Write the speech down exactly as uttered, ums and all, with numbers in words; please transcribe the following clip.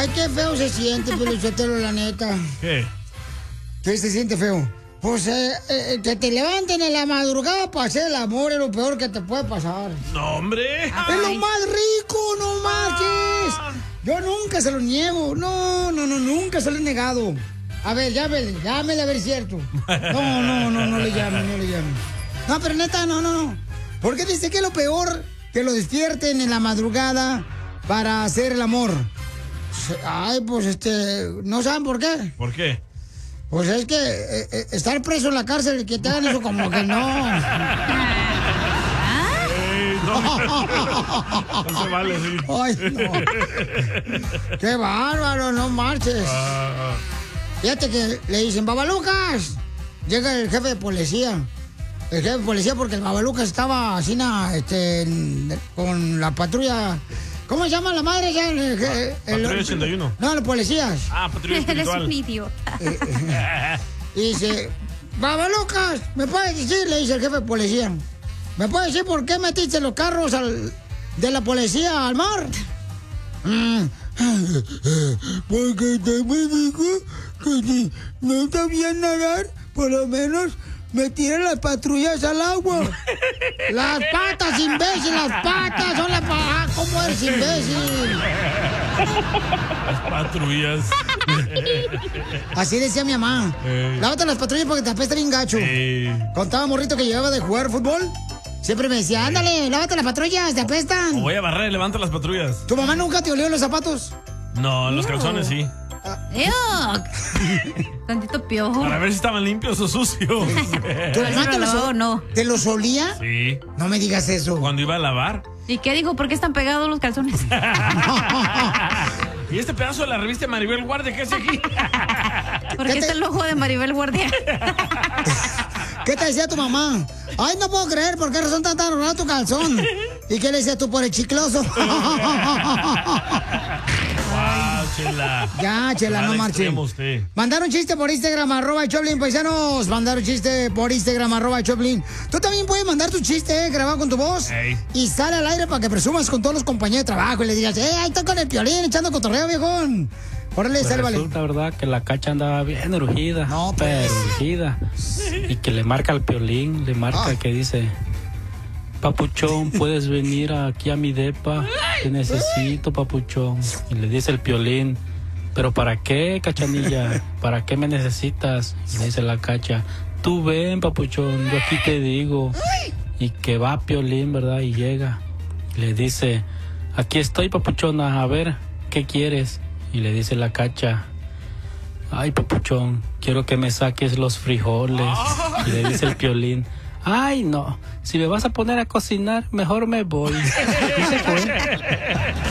Ay, qué feo se siente, Pelichotelo, la neta. ¿Qué? ¿Qué se siente feo? Pues eh, eh, que te levanten en la madrugada para hacer el amor es lo peor que te puede pasar. No, hombre. Ay. Es lo más rico, no marches. Ah. Yo nunca se lo niego. No, no, no, nunca se lo he negado. A ver, llámele, llámele a ver si es cierto. No, no, no, no le llamen, no le llamen. No, pero neta, no, no, no. ¿Por qué dice que es lo peor que lo despierten en la madrugada para hacer el amor? Ay, pues este, ¿no saben por qué? ¿Por qué? Pues es que eh, eh, estar preso en la cárcel y que te hagan eso como que no. Ey, no, no se vale, sí. Ay, no. Qué bárbaro, no marches. Ah. Fíjate que le dicen, Babalucas. Llega el jefe de policía. El jefe de policía porque el Babalucas estaba así, este, con la patrulla. ¿Cómo se llama la madre ya? El, el, el, Patrulla ochenta y uno. No, los policías. Ah, patrulla espiritual. Eres un idiota. Eh, eh, y dice, Babalucas, ¿me puedes decir? Le dice el jefe de policía. ¿Me puedes decir por qué metiste los carros al, de la policía al mar? Mm. Porque te me dijo que si no sabía nadar, por lo menos me tiré las patrullas al agua. Las patas, imbécil, las patas son las patas. ¿Cómo eres, imbécil? Las patrullas. Así decía mi mamá. Ey. Lávate las patrullas porque te apesta bien gacho. Ey. Contaba morrito que llegaba de jugar fútbol. Siempre me decía, ándale, lávate las patrullas, te apestan. O voy a barrer, levanta las patrullas. ¿Tu mamá nunca te olió los zapatos? No, los calzones sí. Tantito piojo. Para ver si estaban limpios o sucios. ¿Tu mamá te los, no. ¿Te los olía? Sí. No me digas eso. Cuando iba a lavar. ¿Y qué dijo? ¿Por qué están pegados los calzones? ¿Y este pedazo de la revista Maribel Guardia qué hace aquí? ¿Por qué está el ojo de Maribel Guardia? ¿Qué te decía tu mamá? Ay, no puedo creer, ¿por qué razón tan tan raro tu calzón? ¿Y qué le decías tú por el chicloso? Wow, Chela. Ya, Chela, no marche. Mandaron chiste por Instagram, arroba Choplin, paisanos. Mandaron chiste por Instagram, arroba Choplin. Tú también puedes mandar tu chiste, eh, grabado con tu voz. Hey. Y sale al aire para que presumas con todos los compañeros de trabajo y le digas, eh, ahí está con el Piolín, echando cotorreo, viejón. Órale, pues sálvale. Resulta, verdad, que la Cacha andaba bien urgida. No, pues. Pero urgida. Y que le marca al Piolín, le marca ah. que dice, Papuchón, ¿puedes venir aquí a mi depa? Te necesito, Papuchón. Y le dice el Piolín, ¿pero para qué, Cachanilla? ¿Para qué me necesitas? Y le dice la Cacha, tú ven, Papuchón, yo aquí te digo. Y que va Piolín, ¿verdad? Y llega. Y le dice, aquí estoy, Papuchona, a ver, ¿qué quieres? Y le dice la Cacha, ay, Papuchón, quiero que me saques los frijoles. Y le dice el Piolín, ay, no, si me vas a poner a cocinar, mejor me voy. Y se fue.